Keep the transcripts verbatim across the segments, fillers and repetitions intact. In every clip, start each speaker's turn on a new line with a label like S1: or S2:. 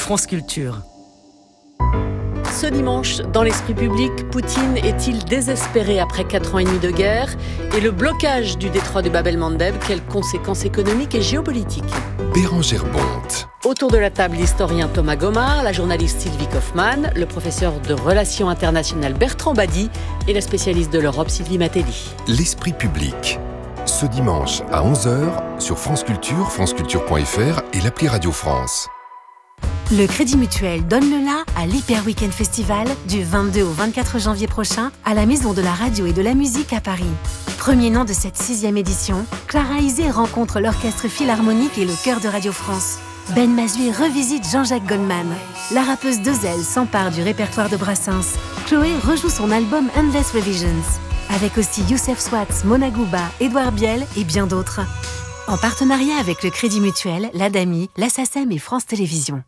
S1: France Culture.
S2: Ce dimanche, dans l'esprit public, Poutine est-il désespéré après quatre ans et demi de guerre? Et le blocage du détroit de Bab el-Mandeb, quelles conséquences économiques et géopolitiques?
S3: Bérengère Bonte.
S2: Autour de la table, l'historien Thomas Gomard, la journaliste Sylvie Kaufmann, le professeur de relations internationales Bertrand Badi et la spécialiste de l'Europe Sylvie Matelli.
S3: L'esprit public. Ce dimanche à onze heures sur France Culture, franceculture point f r et l'appli Radio France.
S4: Le Crédit Mutuel donne le la à l'Hyper Weekend Festival du vingt-deux au vingt-quatre janvier prochain à la Maison de la Radio et de la Musique à Paris. Premier nom de cette sixième édition, Clara Isé rencontre l'Orchestre Philharmonique et le Chœur de Radio France. Ben Mazui revisite Jean-Jacques Goldman. La rappeuse Dezel s'empare du répertoire de Brassens. Chloé rejoue son album Endless Revisions. Avec aussi Youssef Swatz, Mona Gouba, Édouard Biel et bien d'autres. En partenariat avec le Crédit Mutuel, l'Adami, la SACEM et France Télévisions.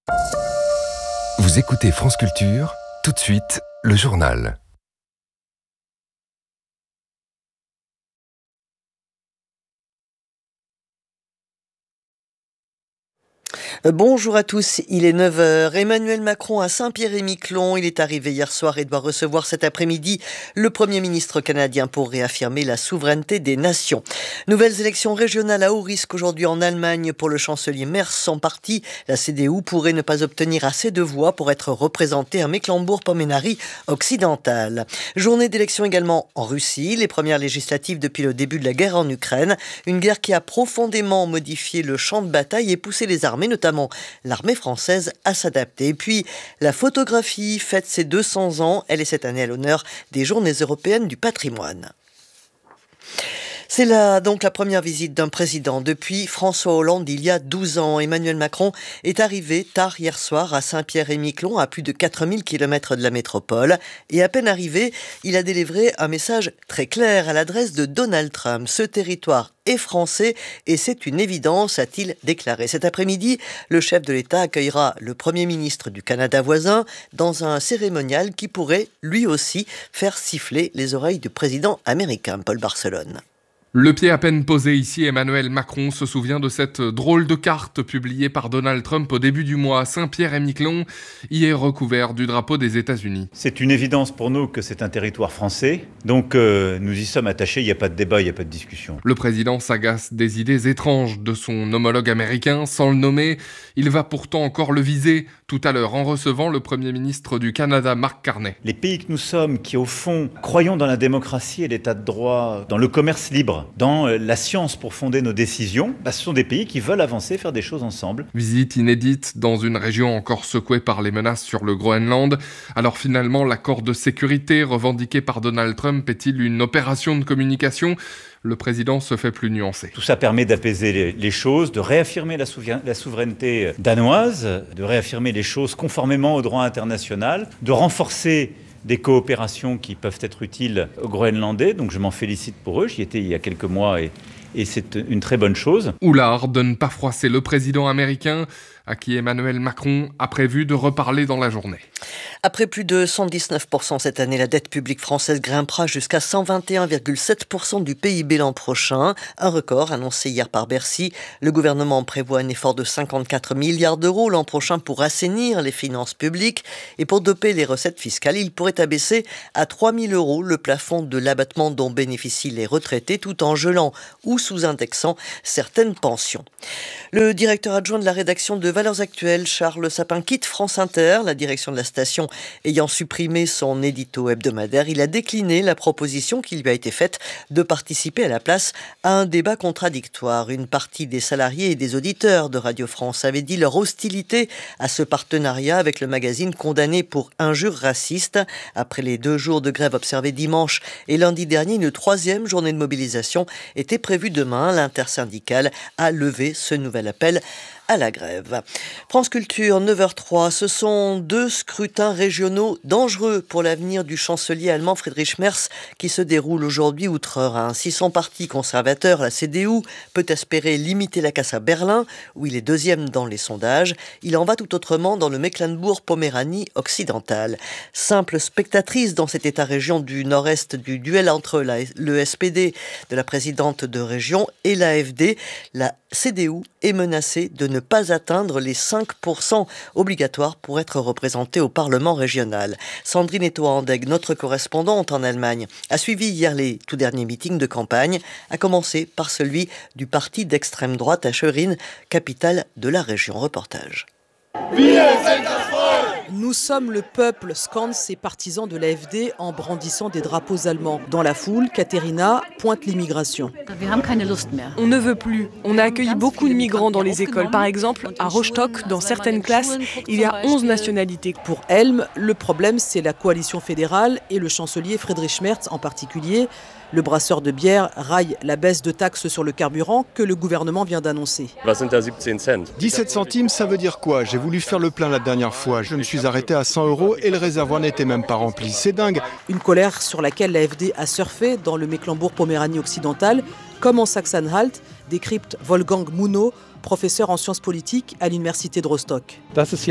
S3: Vous écoutez France Culture, tout de suite, le journal.
S5: Bonjour à tous, il est neuf heures. Emmanuel Macron à Saint-Pierre-et-Miquelon. Il est arrivé hier soir et doit recevoir cet après-midi le Premier ministre canadien pour réaffirmer la souveraineté des nations. Nouvelles élections régionales à haut risque aujourd'hui en Allemagne pour le chancelier Merz. Son parti, la C D U, pourrait ne pas obtenir assez de voix pour être représenté à Mecklembourg-Pomeranie occidentale. Journée d'élection également en Russie, les premières législatives depuis le début de la guerre en Ukraine. Une guerre qui a profondément modifié le champ de bataille et poussé les armées, notamment l'armée française, à s'adapter. Et puis, la photographie fête ses deux cents ans. Elle est cette année à l'honneur des Journées européennes du patrimoine. C'est là donc la première visite d'un président depuis François Hollande il y a douze ans. Emmanuel Macron est arrivé tard hier soir à Saint-Pierre-et-Miquelon, à plus de quatre mille kilomètres de la métropole. Et à peine arrivé, il a délivré un message très clair à l'adresse de Donald Trump. Ce territoire est français et c'est une évidence, a-t-il déclaré. Cet après-midi, le chef de l'État accueillera le Premier ministre du Canada voisin dans un cérémonial qui pourrait, lui aussi, faire siffler les oreilles du président américain, Paul Barcelone.
S6: Le pied à peine posé ici, Emmanuel Macron se souvient de cette drôle de carte publiée par Donald Trump au début du mois. Saint-Pierre-et-Miquelon y est recouvert du drapeau des États-Unis.
S7: C'est une évidence pour nous que c'est un territoire français, donc euh, nous y sommes attachés, il n'y a pas de débat, il n'y a pas de discussion.
S6: Le président s'agace des idées étranges de son homologue américain, sans le nommer. Il va pourtant encore le viser tout à l'heure en recevant le Premier ministre du Canada, Mark Carney.
S7: Les pays que nous sommes, qui au fond croyons dans la démocratie et l'état de droit, dans le commerce libre, dans la science pour fonder nos décisions, bah, ce sont des pays qui veulent avancer, faire des choses ensemble.
S6: Visite inédite dans une région encore secouée par les menaces sur le Groenland. Alors finalement, l'accord de sécurité revendiqué par Donald Trump est-il une opération de communication ? Le président se fait plus nuancé.
S7: Tout ça permet d'apaiser les, les choses, de réaffirmer la, souver- la souveraineté danoise, de réaffirmer les choses conformément au droit international, de renforcer des coopérations qui peuvent être utiles aux Groenlandais, donc je m'en félicite pour eux, j'y étais il y a quelques mois et, et c'est une très bonne chose.
S6: Ou l'art de ne pas froisser le président américain, à qui Emmanuel Macron a prévu de reparler dans la journée.
S5: Après plus de cent dix-neuf pour cent cette année, la dette publique française grimpera jusqu'à cent vingt et un virgule sept pour cent du P I B l'an prochain. Un record annoncé hier par Bercy. Le gouvernement prévoit un effort de cinquante-quatre milliards d'euros l'an prochain pour assainir les finances publiques. Et pour doper les recettes fiscales, il pourrait abaisser à trois mille euros le plafond de l'abattement dont bénéficient les retraités, tout en gelant ou sous-indexant certaines pensions. Le directeur adjoint de la rédaction de Valeurs Actuelles, Charles Sapin, quitte France Inter. La direction de la station ayant supprimé son édito hebdomadaire, il a décliné la proposition qui lui a été faite de participer à la place à un débat contradictoire. Une partie des salariés et des auditeurs de Radio France avaient dit leur hostilité à ce partenariat avec le magazine condamné pour injures racistes. Après les deux jours de grève observés dimanche et lundi dernier, une troisième journée de mobilisation était prévue demain. L'intersyndicale a levé ce nouvel appel à la grève. France Culture, neuf heures trois, ce sont deux scrutins régionaux dangereux pour l'avenir du chancelier allemand Friedrich Merz qui se déroulent aujourd'hui outre-Rhin. Si son parti conservateur, la C D U, peut espérer limiter la casse à Berlin, où il est deuxième dans les sondages, il en va tout autrement dans le Mecklembourg-Poméranie occidentale. Simple spectatrice dans cet état-région du nord-est du duel entre la, le S P D de la présidente de région et l'A F D, la C D U est menacée de ne pas atteindre les cinq pour cent obligatoires pour être représentée au Parlement régional. Sandrine Etoa-Andegg, notre correspondante en Allemagne, a suivi hier les tout derniers meetings de campagne, à commencer par celui du parti d'extrême droite à Schwerin, capitale de la région. Reportage.
S1: Nous sommes le peuple, scandent ces partisans de l'A F D en brandissant des drapeaux allemands. Dans la foule, Katharina pointe l'immigration.
S8: On ne veut plus. On a accueilli beaucoup de migrants dans les écoles. Par exemple, à Rostock, dans certaines classes, il y a onze nationalités.
S1: Pour Helm, le problème, c'est la coalition fédérale et le chancelier Friedrich Merz en particulier. Le brasseur de bière raille la baisse de taxes sur le carburant que le gouvernement vient d'annoncer.
S9: dix-sept centimes, ça veut dire quoi? J'ai voulu faire le plein la dernière fois. Je me suis arrêté à cent euros et le réservoir n'était même pas rempli. C'est dingue.
S1: Une colère sur laquelle l'A F D a surfé dans le Mecklembourg-Poméranie occidentale, comme en Saxe-Anhalt, décrypte Wolfgang Muno, professeur en sciences politiques à l'université de Rostock.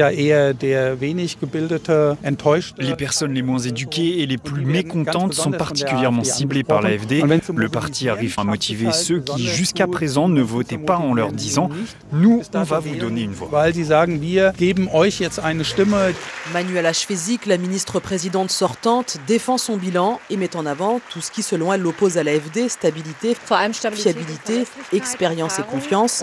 S10: Les personnes les moins éduquées et les plus mécontentes sont particulièrement ciblées par l'A F D. Le parti arrive à motiver ceux qui jusqu'à présent ne votaient pas en leur disant « Nous, on va vous donner une voix ».
S1: Manuela Schwesig, la ministre-présidente sortante, défend son bilan et met en avant tout ce qui selon elle l'oppose à l'A F D, stabilité, fiabilité, expérience et confiance.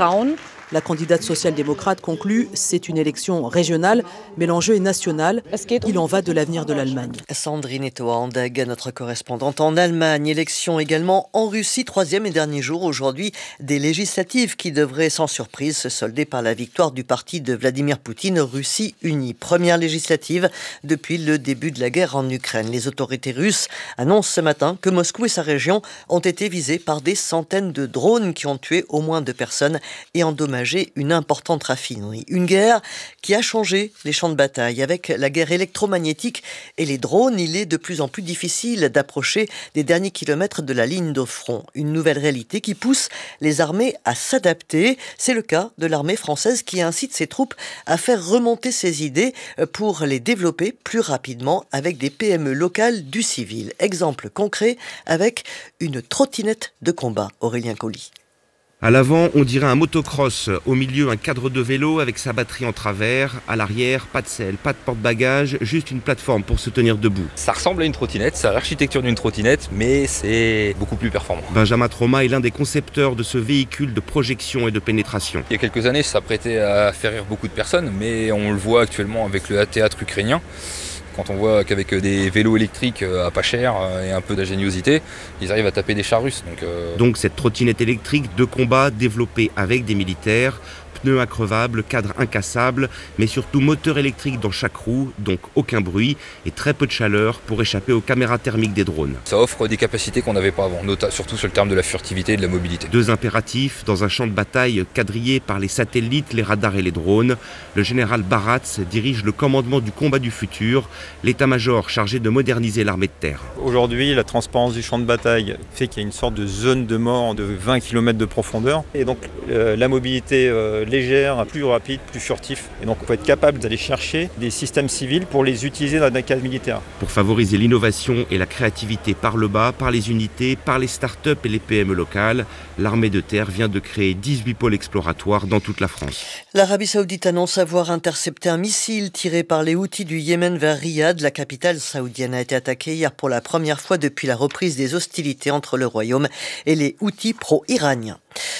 S1: La candidate social-démocrate conclut, c'est une élection régionale, mais l'enjeu est national. Il en va de l'avenir de l'Allemagne.
S5: Sandrine Etoa-Andegg, notre correspondante en Allemagne. Élection également en Russie, troisième et dernier jour aujourd'hui des législatives qui devraient sans surprise se solder par la victoire du parti de Vladimir Poutine, Russie unie. Première législative depuis le début de la guerre en Ukraine. Les autorités russes annoncent ce matin que Moscou et sa région ont été visés par des centaines de drones qui ont tué au moins deux personnes et endommagé une importante raffinerie. Une guerre qui a changé les champs de bataille. Avec la guerre électromagnétique et les drones, il est de plus en plus difficile d'approcher des derniers kilomètres de la ligne de front. Une nouvelle réalité qui pousse les armées à s'adapter. C'est le cas de l'armée française qui incite ses troupes à faire remonter ses idées pour les développer plus rapidement avec des P M E locales du civil. Exemple concret avec une trottinette de combat. Aurélien Colli.
S11: À l'avant, on dirait un motocross. Au milieu, un cadre de vélo avec sa batterie en travers. À l'arrière, pas de selle, pas de porte-bagages, juste une plateforme pour se tenir debout.
S12: Ça ressemble à une trottinette, c'est l'architecture d'une trottinette, mais c'est beaucoup plus performant.
S11: Benjamin Trauma est l'un des concepteurs de ce véhicule de projection et de pénétration.
S12: Il y a quelques années, ça prêtait à faire rire beaucoup de personnes, mais on le voit actuellement avec le théâtre ukrainien. Quand on voit qu'avec des vélos électriques à pas cher et un peu d'ingéniosité, ils arrivent à taper des chars russes. Donc, euh...
S11: donc cette trottinette électrique de combat développée avec des militaires, pneus increvables, cadre incassable, mais surtout moteur électrique dans chaque roue, donc aucun bruit et très peu de chaleur pour échapper aux caméras thermiques des drones.
S12: Ça offre des capacités qu'on n'avait pas avant, surtout sur le terme de la furtivité et de la mobilité.
S11: Deux impératifs dans un champ de bataille quadrillé par les satellites, les radars et les drones. Le général Baratz dirige le commandement du combat du futur, l'état-major chargé de moderniser l'armée de terre.
S13: Aujourd'hui, la transparence du champ de bataille fait qu'il y a une sorte de zone de mort de vingt kilomètres de profondeur. Et donc euh, la mobilité euh, légère, plus rapide, plus furtif. Et donc on peut être capable d'aller chercher des systèmes civils pour les utiliser dans un cadre militaire.
S11: Pour favoriser l'innovation et la créativité par le bas, par les unités, par les start-up et les P M E locales, l'armée de terre vient de créer dix-huit pôles exploratoires dans toute la France.
S5: L'Arabie Saoudite annonce avoir intercepté un missile tiré par les Houthis du Yémen vers Riyad. La capitale saoudienne a été attaquée hier pour la première fois depuis la reprise des hostilités entre le royaume et les Houthis pro-iraniens.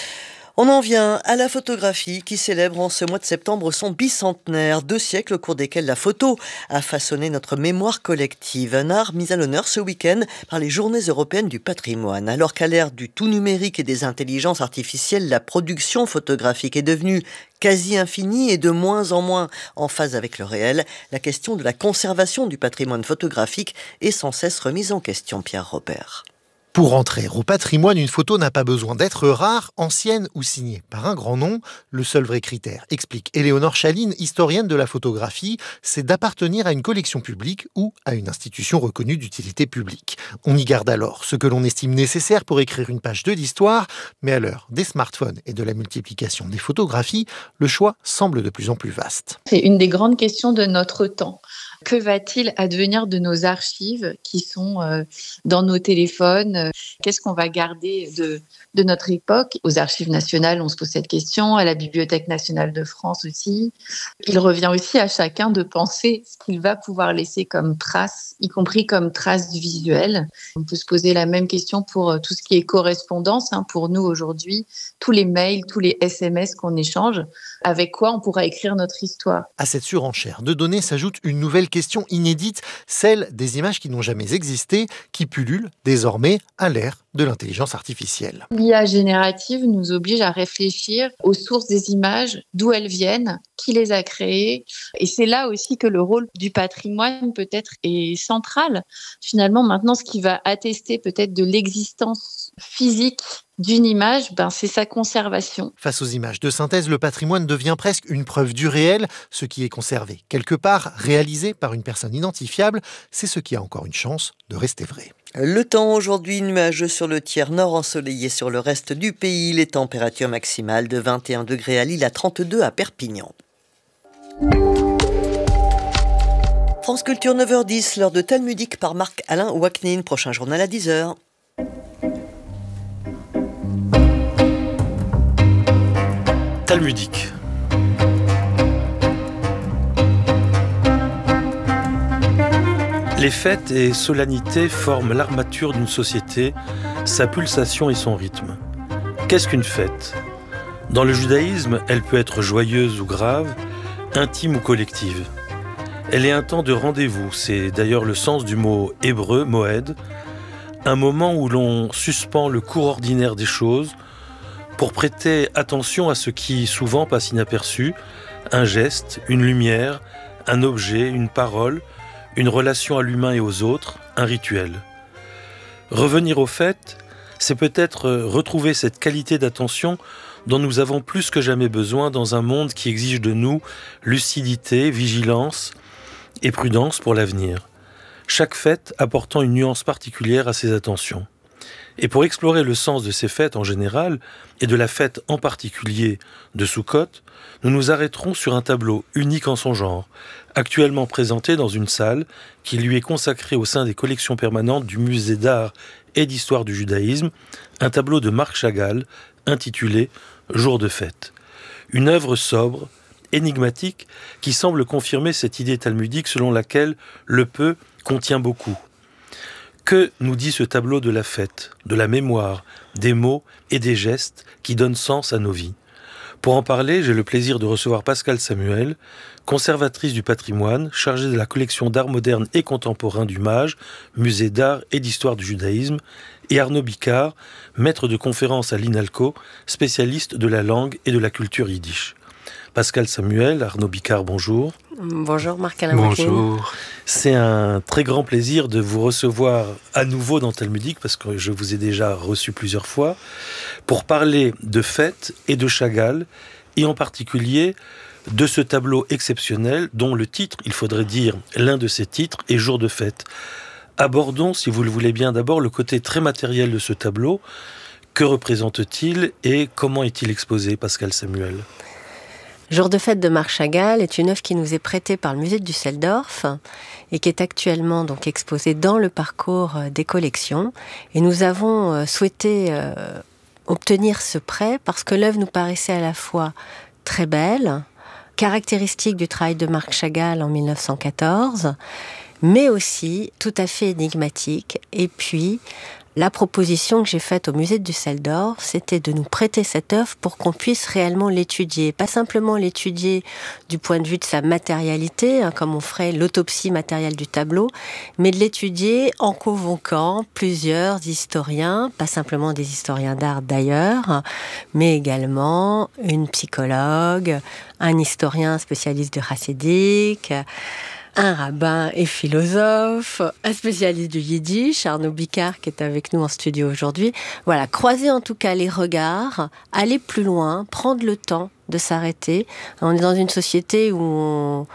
S5: On en vient à la photographie qui célèbre en ce mois de septembre son bicentenaire, deux siècles au cours desquels la photo a façonné notre mémoire collective. Un art mis à l'honneur ce week-end par les Journées européennes du patrimoine. Alors qu'à l'ère du tout numérique et des intelligences artificielles, la production photographique est devenue quasi infinie et de moins en moins en phase avec le réel, la question de la conservation du patrimoine photographique est sans cesse remise en question. Pierre Robert.
S14: Pour entrer au patrimoine, une photo n'a pas besoin d'être rare, ancienne ou signée par un grand nom. Le seul vrai critère, explique Éléonore Chaline, historienne de la photographie, c'est d'appartenir à une collection publique ou à une institution reconnue d'utilité publique. On y garde alors ce que l'on estime nécessaire pour écrire une page de l'histoire, mais à l'heure des smartphones et de la multiplication des photographies, le choix semble de plus en plus vaste.
S15: C'est une des grandes questions de notre temps. Que va-t-il advenir de nos archives qui sont euh, dans nos téléphones? Qu'est-ce qu'on va garder de, de notre époque? Aux archives nationales, on se pose cette question, à la Bibliothèque nationale de France aussi. Il revient aussi à chacun de penser ce qu'il va pouvoir laisser comme trace, y compris comme trace visuelle. On peut se poser la même question pour tout ce qui est correspondance. Hein, pour nous aujourd'hui, tous les mails, tous les S M S qu'on échange, avec quoi on pourra écrire notre histoire.
S14: À cette surenchère de données s'ajoute une nouvelle question inédite, celle des images qui n'ont jamais existé, qui pullulent désormais à l'ère de l'intelligence artificielle.
S15: L'I A générative nous oblige à réfléchir aux sources des images, d'où elles viennent, qui les a créées. Et c'est là aussi que le rôle du patrimoine peut-être est central. Finalement, maintenant, ce qui va attester peut-être de l'existence physique d'une image, ben, c'est sa conservation.
S14: Face aux images de synthèse, le patrimoine devient presque une preuve du réel. Ce qui est conservé quelque part, réalisé par une personne identifiable, c'est ce qui a encore une chance de rester vrai.
S5: Le temps aujourd'hui, nuageux sur le tiers nord, ensoleillé sur le reste du pays. Les températures maximales de vingt et un degrés à Lille à trente-deux à Perpignan. France Culture neuf heures dix, l'heure de Talmudique par Marc-Alain Waknin. Prochain journal à dix heures.
S16: Talmudique. Les fêtes et solennités forment l'armature d'une société, sa pulsation et son rythme. Qu'est-ce qu'une fête ? Dans le judaïsme, elle peut être joyeuse ou grave, intime ou collective. Elle est un temps de rendez-vous, c'est d'ailleurs le sens du mot hébreu, moed, un moment où l'on suspend le cours ordinaire des choses pour prêter attention à ce qui souvent passe inaperçu, un geste, une lumière, un objet, une parole, une relation à l'humain et aux autres, un rituel. Revenir aux fêtes, c'est peut-être retrouver cette qualité d'attention dont nous avons plus que jamais besoin dans un monde qui exige de nous lucidité, vigilance et prudence pour l'avenir. Chaque fête apportant une nuance particulière à ses attentions. Et pour explorer le sens de ces fêtes en général, et de la fête en particulier de Soukhot, nous nous arrêterons sur un tableau unique en son genre, actuellement présenté dans une salle qui lui est consacrée au sein des collections permanentes du Musée d'art et d'histoire du judaïsme, un tableau de Marc Chagall intitulé « Jour de fête ». Une œuvre sobre, énigmatique, qui semble confirmer cette idée talmudique selon laquelle le peu contient beaucoup. Que nous dit ce tableau de la fête, de la mémoire, des mots et des gestes qui donnent sens à nos vies ? Pour en parler, j'ai le plaisir de recevoir Pascale Samuel, conservatrice du patrimoine, chargée de la collection d'art moderne et contemporain du Mage, musée d'art et d'histoire du judaïsme, et Arnaud Bicard, maître de conférences à l'INALCO, spécialiste de la langue et de la culture yiddish. Pascale Samuel, Arnaud Bicard, bonjour.
S17: Bonjour Marc-Alain.
S16: Bonjour. C'est un très grand plaisir de vous recevoir à nouveau dans Talmudique, parce que je vous ai déjà reçu plusieurs fois, pour parler de fêtes et de Chagall, et en particulier de ce tableau exceptionnel dont le titre, il faudrait dire l'un de ses titres, est Jour de fête. Abordons, si vous le voulez bien, d'abord le côté très matériel de ce tableau. Que représente-t-il et comment est-il exposé, Pascale Samuel ?
S17: Jour de fête de Marc Chagall est une œuvre qui nous est prêtée par le musée de Düsseldorf et qui est actuellement donc exposée dans le parcours des collections. Et nous avons souhaité euh, obtenir ce prêt parce que l'œuvre nous paraissait à la fois très belle, caractéristique du travail de Marc Chagall en mille neuf cent quatorze, mais aussi tout à fait énigmatique. Et puis, la proposition que j'ai faite au musée de Düsseldorf, c'était de nous prêter cette œuvre pour qu'on puisse réellement l'étudier. Pas simplement l'étudier du point de vue de sa matérialité, hein, comme on ferait l'autopsie matérielle du tableau, mais de l'étudier en convoquant plusieurs historiens, pas simplement des historiens d'art d'ailleurs, mais également une psychologue, un historien spécialiste du chassidique, un rabbin et philosophe, un spécialiste du yiddish, Arnaud Bicard, qui est avec nous en studio aujourd'hui. Voilà, croiser en tout cas les regards, aller plus loin, prendre le temps de s'arrêter. On est dans une société où on,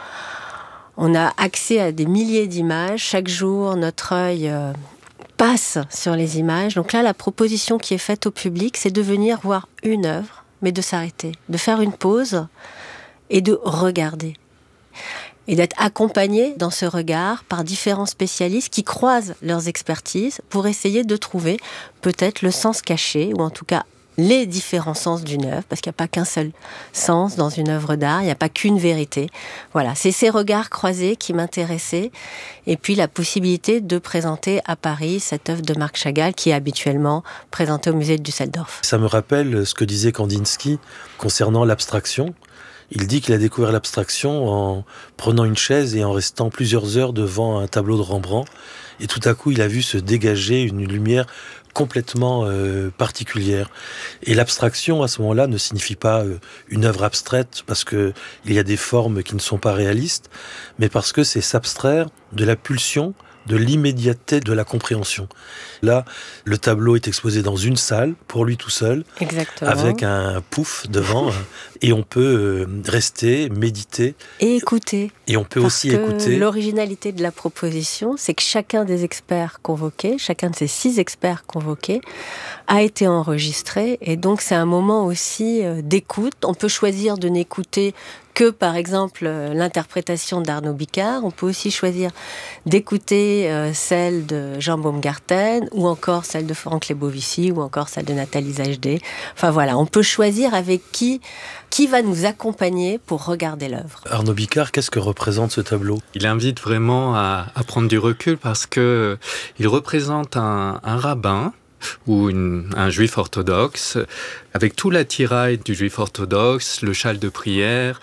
S17: on a accès à des milliers d'images. Chaque jour, notre œil euh, passe sur les images. Donc là, la proposition qui est faite au public, c'est de venir voir une œuvre, mais de s'arrêter, de faire une pause et de regarder. et d'être accompagné dans ce regard par différents spécialistes qui croisent leurs expertises pour essayer de trouver peut-être le sens caché, ou en tout cas les différents sens d'une œuvre, parce qu'il n'y a pas qu'un seul sens dans une œuvre d'art, il n'y a pas qu'une vérité. Voilà, c'est ces regards croisés qui m'intéressaient, et puis la possibilité de présenter à Paris cette œuvre de Marc Chagall qui est habituellement présentée au musée de Düsseldorf.
S16: Ça me rappelle ce que disait Kandinsky concernant l'abstraction. Il dit qu'il a découvert l'abstraction en prenant une chaise et en restant plusieurs heures devant un tableau de Rembrandt, et tout à coup il a vu se dégager une lumière complètement euh, particulière. Et l'abstraction, à ce moment-là, ne signifie pas euh, une œuvre abstraite, parce que il y a des formes qui ne sont pas réalistes, mais parce que c'est s'abstraire de la pulsion, de l'immédiateté de la compréhension. Là, le tableau est exposé dans une salle, pour lui tout seul,
S17: exactement,
S16: avec un pouf devant, et on peut rester, méditer.
S17: Et écouter.
S16: Et on peut
S17: Parce
S16: aussi
S17: que
S16: écouter.
S17: L'originalité de la proposition, c'est que chacun des experts convoqués, chacun de ces six experts convoqués, a été enregistré, et donc c'est un moment aussi d'écoute. On peut choisir de n'écouter que, par exemple, l'interprétation d'Arnaud Bicard. On peut aussi choisir d'écouter euh, celle de Jean Baumgarten, ou encore celle de Franck Lebovici, ou encore celle de Nathalie Zajdé. Enfin voilà, on peut choisir avec qui, qui va nous accompagner pour regarder l'œuvre.
S16: Arnaud Bicard, qu'est-ce que représente ce tableau ?
S18: Il invite vraiment à, à prendre du recul, parce que il représente un, un rabbin, ou une, un juif orthodoxe, avec tout l'attirail du juif orthodoxe, le châle de prière.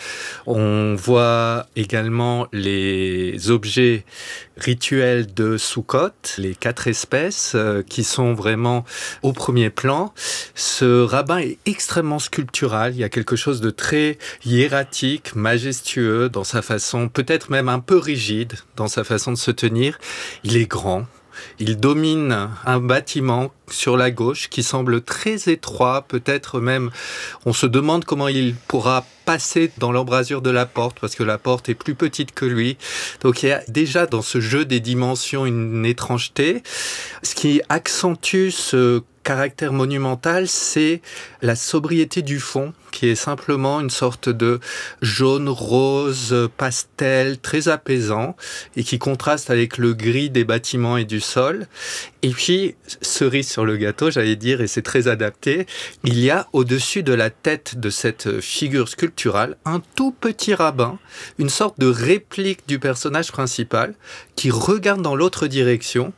S18: On voit également les objets rituels de Sukkot, les quatre espèces euh, qui sont vraiment au premier plan. Ce rabbin est extrêmement sculptural, il y a quelque chose de très hiératique, majestueux dans sa façon, peut-être même un peu rigide dans sa façon de se tenir. Il est grand. Il domine un bâtiment sur la gauche qui semble très étroit, peut-être même, on se demande comment il pourra passer dans l'embrasure de la porte, parce que la porte est plus petite que lui. Donc il y a déjà dans ce jeu des dimensions une étrangeté. Ce qui accentue ce caractère monumental, c'est la sobriété du fond, qui est simplement une sorte de jaune, rose, pastel, très apaisant, et qui contraste avec le gris des bâtiments et du sol. Et puis, cerise sur le gâteau, j'allais dire, et c'est très adapté, il y a au-dessus de la tête de cette figure sculpturale un tout petit rabbin, une sorte de réplique du personnage principal, qui regarde dans l'autre direction,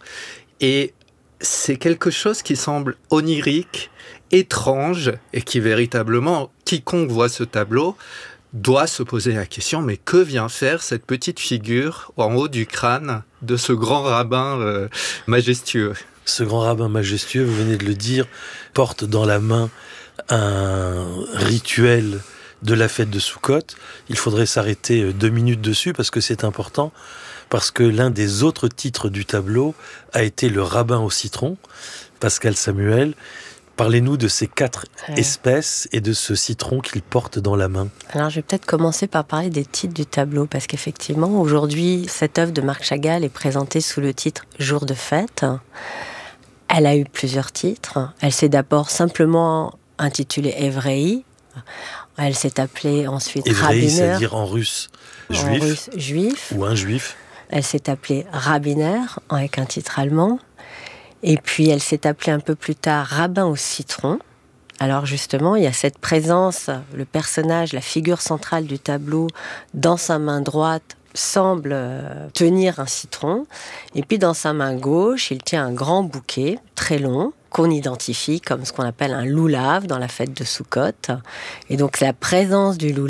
S18: et c'est quelque chose qui semble onirique, étrange, et qui véritablement, quiconque voit ce tableau, doit se poser la question, mais que vient faire cette petite figure en haut du crâne de ce grand rabbin euh, majestueux ?
S16: Ce grand rabbin majestueux, vous venez de le dire, porte dans la main un rituel de la fête de Sukkot. Il faudrait s'arrêter deux minutes dessus, parce que c'est important. Parce que l'un des autres titres du tableau a été le rabbin au citron, Pascal Samuel. Parlez-nous de ces quatre ouais. espèces et de ce citron qu'il porte dans la main.
S17: Alors je vais peut-être commencer par parler des titres du tableau, parce qu'effectivement, aujourd'hui, cette œuvre de Marc Chagall est présentée sous le titre « Jour de fête ». Elle a eu plusieurs titres. Elle s'est d'abord simplement intitulée « Évrei ». Elle s'est appelée ensuite «
S16: Évrei »,
S17: Rabbiner.
S16: c'est-à-dire en russe « juif ».
S17: En russe, juif.
S16: Ou un juif.
S17: Elle s'est appelée Rabbiner, avec un titre allemand. Et puis, elle s'est appelée un peu plus tard Rabbin au citron. Alors justement, il y a cette présence, le personnage, la figure centrale du tableau, dans sa main droite, semble tenir un citron. Et puis, dans sa main gauche, il tient un grand bouquet, très long, qu'on identifie comme ce qu'on appelle un loulav dans la fête de Sukkot. Et donc, la présence du loulav